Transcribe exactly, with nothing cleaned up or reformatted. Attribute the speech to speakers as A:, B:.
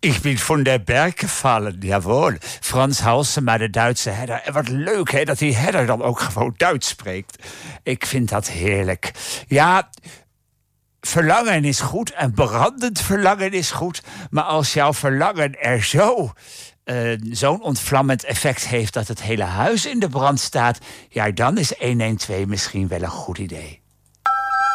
A: Ik ben van der Berg gevallen, jawohl. Frans Halsema, de Duitse herder. En wat leuk, hè, dat die herder dan ook gewoon Duits spreekt. Ik vind dat heerlijk. Ja, verlangen is goed en brandend verlangen is goed. Maar als jouw verlangen er zo... Uh, zo'n ontvlammend effect heeft dat het hele huis in de brand staat... ja, dan is honderdtwaalf misschien wel een goed idee.